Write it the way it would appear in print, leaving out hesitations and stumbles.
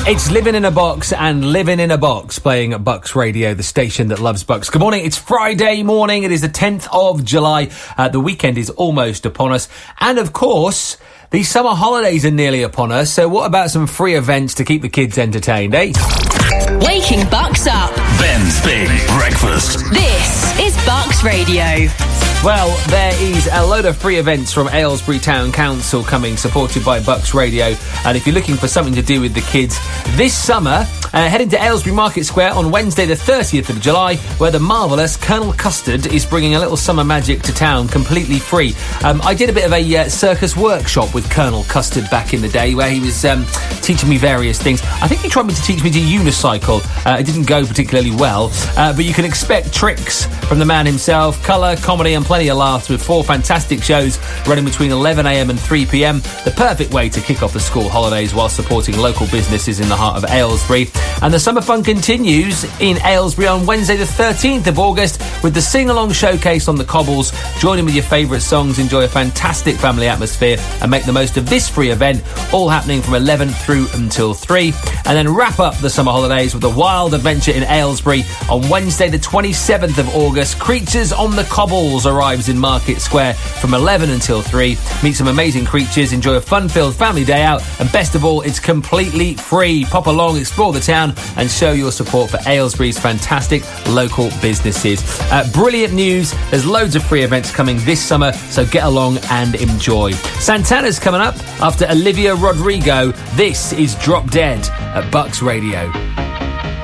It's Living in a Box and Living in a Box, playing at Bucks Radio, the station that loves Bucks. Good morning. It's Friday morning. It is the 10th of July. The weekend is almost upon us. And of course, the summer holidays are nearly upon us. So what about some free events to keep the kids entertained, eh? Waking Bucks up. Ben's Big Breakfast. This is Bucks Radio. Well, there is a load of free events from Aylesbury Town Council coming, supported by Bucks Radio. And if you're looking for something to do with the kids this summer, head into Aylesbury Market Square on Wednesday the 30th of July, where the marvellous Colonel Custard is bringing a little summer magic to town completely free. I did a bit of a circus workshop with Colonel Custard back in the day, where he was teaching me various things. I think he tried to teach me to unicycle. It didn't go particularly well, but you can expect tricks from the man himself, colour, comedy and plenty of laughs, with 4 fantastic shows running between 11am and 3pm. The perfect way to kick off the school holidays while supporting local businesses in the heart of Aylesbury. And the summer fun continues in Aylesbury on Wednesday the 13th of August with the sing-along showcase on the cobbles. Join in with your favourite songs, enjoy a fantastic family atmosphere and make the most of this free event, all happening from 11 through until 3. And then wrap up the summer holidays with a wild adventure in Aylesbury on Wednesday the 27th of August. Creatures on the Cobbles arrives in Market Square from 11 until 3. Meet some amazing creatures, enjoy a fun-filled family day out, and best of all, it's completely free. Pop along, explore the town and show your support for Aylesbury's fantastic local businesses. Brilliant news. There's loads of free events coming this summer, so get along and enjoy. Santana's coming up after Olivia Rodrigo. This is Drop Dead at Bucks Radio.